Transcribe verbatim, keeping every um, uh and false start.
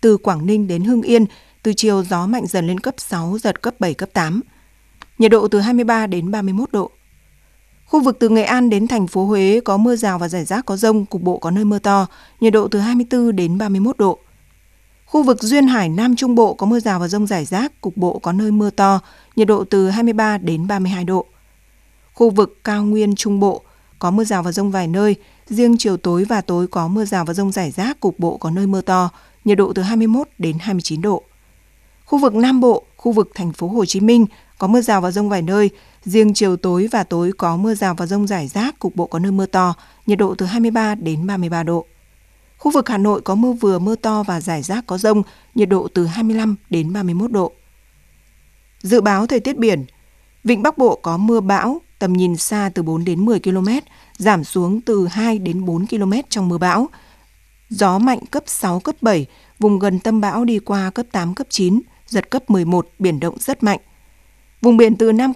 từ Quảng Ninh đến Hưng Yên, từ chiều gió mạnh dần lên cấp sáu, giật cấp bảy, cấp tám. Nhiệt độ từ hai mươi ba đến ba mươi mốt độ. Khu vực từ Nghệ An đến thành phố Huế có mưa rào và rải rác có dông, cục bộ có nơi mưa to, nhiệt độ từ hai mươi tư đến ba mươi mốt độ. Khu vực Duyên Hải Nam Trung Bộ có mưa rào và dông rải rác, cục bộ có nơi mưa to, nhiệt độ từ hai mươi ba đến ba mươi hai độ. Khu vực Cao Nguyên Trung Bộ có mưa rào và dông vài nơi, riêng chiều tối và tối có mưa rào và dông rải rác, cục bộ có nơi mưa to, nhiệt độ từ hai mươi mốt đến hai mươi chín độ. Khu vực Nam Bộ, khu vực thành phố Hồ Chí Minh có mưa rào và dông vài nơi, riêng chiều tối và tối có mưa rào và dông rải rác, cục bộ có nơi mưa to, nhiệt độ từ hai mươi ba đến ba mươi ba độ. Khu vực Hà Nội có mưa vừa, mưa to và rải rác có dông, nhiệt độ từ hai mươi lăm đến ba mươi mốt độ. Dự báo thời tiết biển, Vịnh Bắc Bộ có mưa bão, tầm nhìn xa từ bốn đến mười ki lô mét, giảm xuống từ hai đến bốn ki lô mét trong mưa bão. Gió mạnh cấp sáu, cấp bảy, vùng gần tâm bão đi qua cấp tám, cấp chín, giật cấp mười một, biển động rất mạnh. Vùng biển từ Nam